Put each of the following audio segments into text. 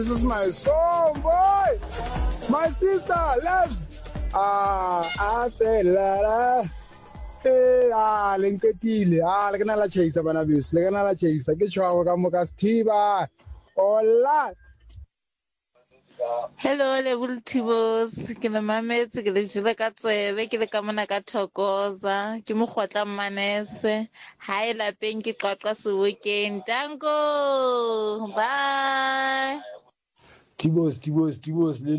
This is my song, boy. My sister loves. I say la. Lengtetile. Le kana la chaser bana bis. Le kana la chaser. Ke tshwa ka mo ka Sthiba. Hola. Hello, Level Tibos. Ke le mametse ke le jile ka tsebe ke le ka mona ka thokoza ke mo kgotla manese ha e lapeng ke qaqwa Sebokeng. Tango. Bye. Tibos le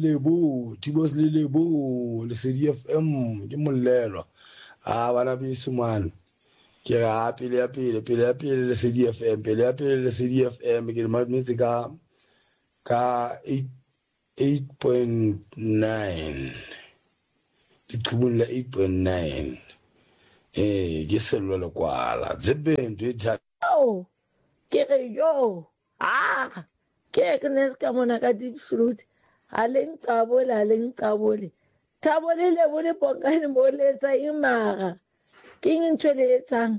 lebo le CDFM ke mollelo bana beso man ke ga pele ya pele le CDFM pele ya pele le CDFM ke le mametse ka 8.9 diqhubung la 8.9 ke sello le kwala dzebendo e tha ke re yo ke knes ka mona ka deep fruit haleng tabole le bone bongane mo letsa imaga ke ntse le etsang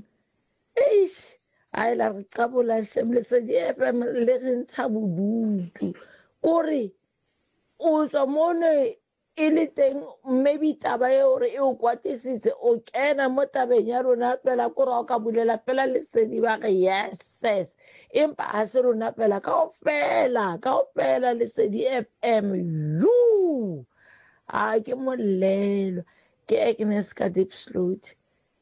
ai la qabola shemle se di FM le re ntsha bodutu kore o tswa mone e le teng maybe taba e hore e o kwatisitse o kena mo tabeng ya rona pela kore o ka bulela pela le se di ba re yes empa ha se rona pela kaofela le se di FM lu ke molelo ke Agnes ka deep slot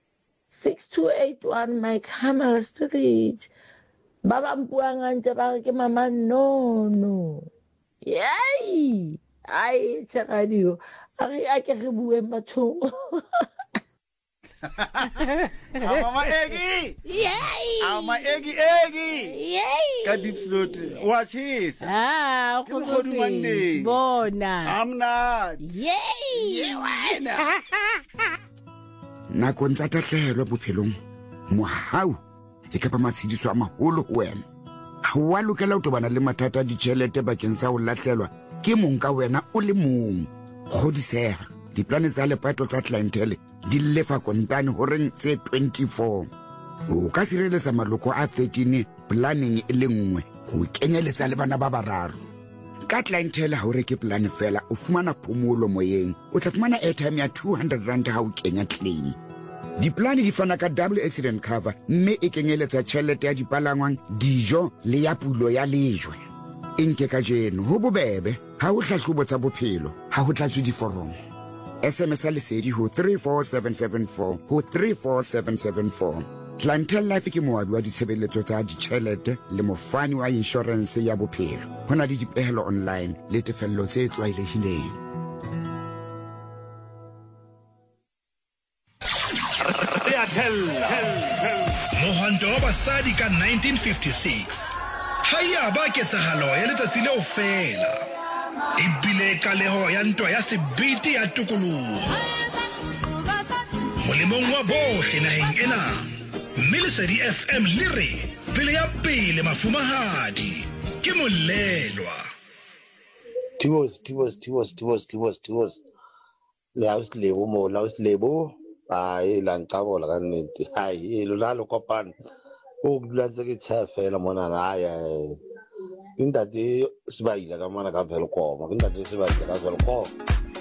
6281 Mike Hammer Street ba buang ante ba ke mama no yay ai tsagadio a ke re bueng batho Mama Egi Yay! Mama Egi Yay! Ka deep slot watch his go Monday bona I'm not Yay! wena Nakong tsa tahlehelo bophelong mohau e ka ba matshidiso a maholo ho wena ha wa lokela ho tobana le mathata a ditjhelete bakeng sa ho lahlelwa ke mong ka wena o le mong godiseha diplane tsa lepato tsa clientele di lefa kontane ho reng tse 24 o ka sireletsa maloko a 13 planning e le nngwe ho kenyeletsa le bana ba bararo ka clientele ha o reke plan fela o fumana phomolo moyeng o tla fumana airtime ya 200 rand ha o kenya claim diplane di fana ka double accident cover mme e kenyeletsa tjhelete ya dipalangwang dijo le ya pulo ya lejwe inke ka jeno ho bobebe ha o hlahlobo tsa bophelo ha ho tlatswe diforomo SMS lesedi ho 34774 ho 34774 Clientele Life ke moabi wa ditshebeletso tsa ditjhelete le mofani wa insurance ya bophelo hona le dipehelo online le tefello tse tlwaelehileng Mohwanto wa basadi ka 1956 haya ba ketsahalo ya letsatsi leo fela ebile kaleho ya ntwa ya sebete ya tokoloho molemong wa bohle naheng ena mme Lesedi FM le re pele ya pele mafumahadi ke molelwa Tibos Lauslebo ai lanqabola ka nnete ai lona lo kopana o dula ntse ke tshafela mona aya ke ntate Sibaila ka mana ka Velkom ke ntate Sibaila ka Velkom